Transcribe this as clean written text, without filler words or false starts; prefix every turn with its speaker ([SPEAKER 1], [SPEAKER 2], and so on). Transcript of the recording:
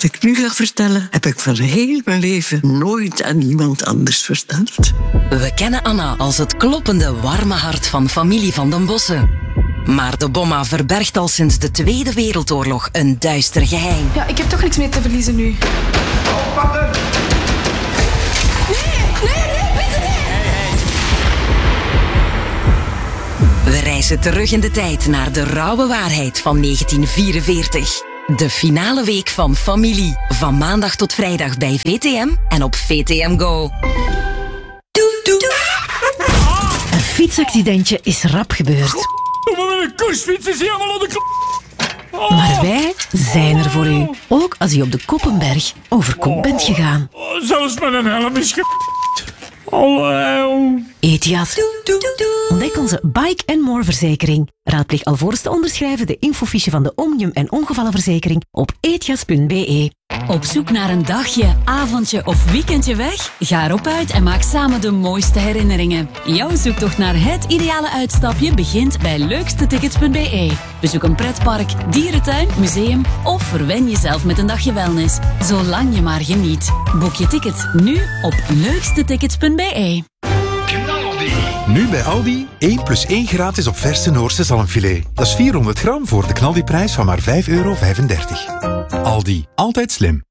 [SPEAKER 1] Wat ik nu ga vertellen, heb ik van heel mijn leven nooit aan iemand anders verteld.
[SPEAKER 2] We kennen Anna als het kloppende, warme hart van familie Van den Bossen. Maar de Bomma verbergt al sinds de Tweede Wereldoorlog een duister geheim.
[SPEAKER 3] Ja, ik heb toch niks meer te verliezen nu.
[SPEAKER 2] We reizen terug in de tijd naar de rauwe waarheid van 1944. De finale week van Familie. Van maandag tot vrijdag bij VTM en op VTM Go.
[SPEAKER 4] Een fietsaccidentje is rap gebeurd.
[SPEAKER 5] Maar een koersfiets is helemaal op de
[SPEAKER 4] Maar wij zijn er voor u. Ook als u op de Koppenberg over kop bent gegaan.
[SPEAKER 5] Zelfs met een helm is Hallo.
[SPEAKER 4] Etias. Ontdek onze Bike & More verzekering. Raadpleeg alvorens te onderschrijven de infofiche van de Omnium en ongevallenverzekering op etias.be.
[SPEAKER 6] Op zoek naar een dagje, avondje of weekendje weg? Ga erop uit en maak samen de mooiste herinneringen. Jouw zoektocht naar het ideale uitstapje begint bij leukstetickets.be. Bezoek een pretpark, dierentuin, museum of verwen jezelf met een dagje wellness. Zolang je maar geniet. Boek je ticket nu op leukstetickets.be.
[SPEAKER 7] Nu bij Aldi, 1 plus 1 gratis op verse Noorse zalmfilet. Dat is 400 gram voor de knaldiprijs van maar €5,35. Aldi, altijd slim.